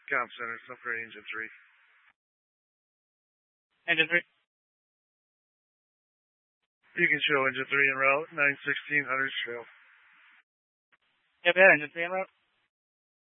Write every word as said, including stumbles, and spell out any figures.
Comp Center, Suffering Engine three. Engine three. You can show Engine three en route, nine sixteen hundred trail. Yep, yeah, Engine three en route.